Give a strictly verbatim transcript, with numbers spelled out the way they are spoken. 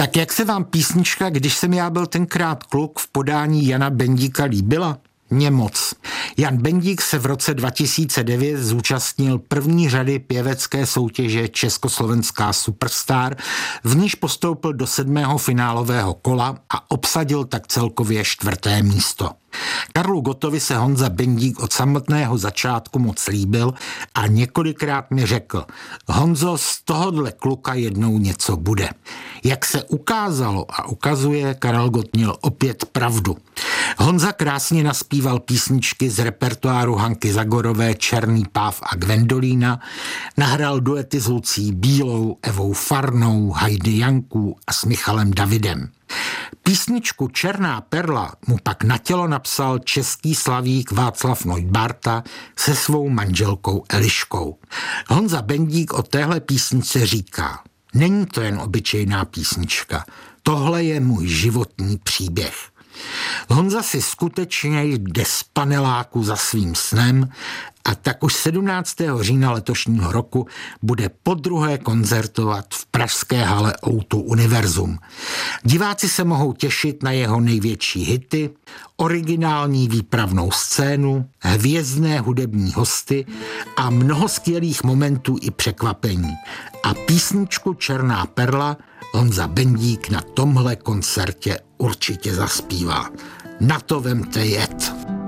Tak jak se vám písnička Když jsem já byl tenkrát kluk v podání Jana Bendíka líbila? Mně moc. Jan Bendík se v roce dva tisíce devět zúčastnil první řady pěvecké soutěže Československá Superstar, v níž postoupil do sedmého finálového kola a obsadil tak celkově čtvrté místo. Karlu Gottovi se Honza Bendík od samotného začátku moc líbil a několikrát mi řekl: Honzo, z tohohle kluka jednou něco bude. Jak se ukázalo a ukazuje, Karel Gott měl opět pravdu. Honza krásně naspíval písničky z repertoáru Hanky Zagorové Černý páv a Gwendolína, nahrál duety s Lucí Bílou, Evou Farnou, Heidi Jankou a s Michalem Davidem. Písničku Černá perla mu pak na tělo napsal český slavík Václav Neubárta se svou manželkou Eliškou. Honza Bendík o téhle písničce říká: není to jen obyčejná písnička, tohle je můj životní příběh. Honza si skutečně jde z paneláku za svým snem a tak už sedmnáctého října letošního roku bude podruhé koncertovat v pražské hale ó dva Univerzum. Diváci se mohou těšit na jeho největší hity, originální výpravnou scénu, hvězdné hudební hosty a mnoho skvělých momentů i překvapení. A písničku Černá perla Honza Bendík na tomhle koncertě určitě zaspívá. Na to vemte jet.